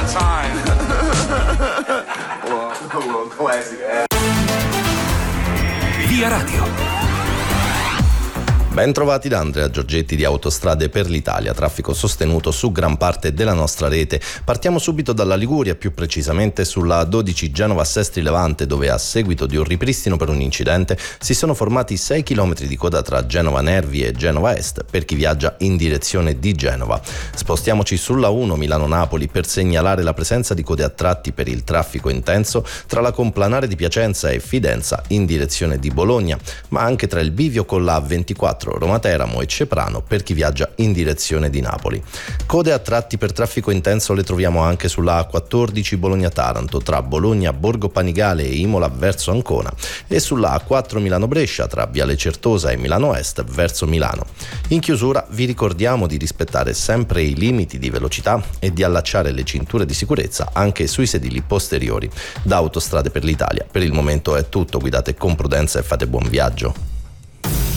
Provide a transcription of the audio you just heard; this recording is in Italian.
my time. Well, classic. Via Radio. Ben trovati da Andrea Giorgetti di Autostrade per l'Italia, traffico sostenuto su gran parte della nostra rete. Partiamo subito dalla Liguria, più precisamente sulla 12 Genova-Sestri Levante, dove a seguito di un ripristino per un incidente si sono formati 6 km di coda tra Genova Nervi e Genova Est per chi viaggia in direzione di Genova. Spostiamoci sulla 1 Milano-Napoli per segnalare la presenza di code a tratti per il traffico intenso tra la Complanare di Piacenza e Fidenza in direzione di Bologna, ma anche tra il bivio con la 24 Roma Teramo e Ceprano per chi viaggia in direzione di Napoli. Code a tratti per traffico intenso le troviamo anche sulla A14 Bologna-Taranto tra Bologna, Borgo Panigale e Imola verso Ancona e sulla A4 Milano-Brescia tra Viale Certosa e Milano Est verso Milano. In chiusura vi ricordiamo di rispettare sempre i limiti di velocità e di allacciare le cinture di sicurezza anche sui sedili posteriori. Da Autostrade per l'Italia per il momento è tutto, guidate con prudenza e fate buon viaggio.